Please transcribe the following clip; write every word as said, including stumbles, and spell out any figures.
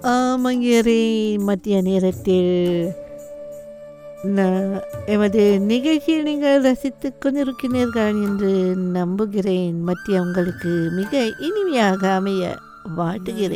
ஆமங்கரே மத்திய நேரத்தில் நான் எமது நிகழ்ச்சியை நீங்கள் ரசித்து கொண்டிருக்கிறீர்கள் என்று நம்புகிறேன். மத்திய உங்களுக்கு மிக இனிமையாக அமைய வாழ்த்துகிறேன்.